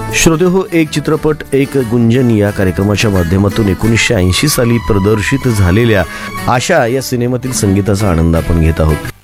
श्रोतेहो, एक चित्रपट एक गुंजन या कार्यक्रमाच्या माध्यमातून 1980 साली प्रदर्शित झालेल्या आशा या सिनेमातील संगीताचा आनंद आपण घेत आहोत.